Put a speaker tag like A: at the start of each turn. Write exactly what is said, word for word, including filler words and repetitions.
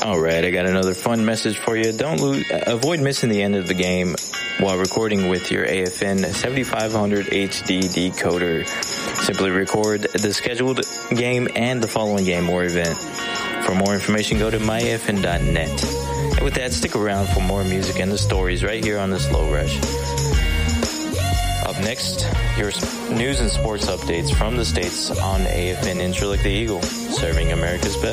A: All right, I got another fun message for you. Don't lose, avoid missing the end of the game while recording with your A F N seventy-five hundred H D decoder. Simply record the scheduled game and the following game or event. For more information, go to my a f n dot net. And with that, stick around for more music and the stories right here on the Slow Rush. Up next, your news and sports updates from the States on A F N Intralick the Eagle, serving America's best.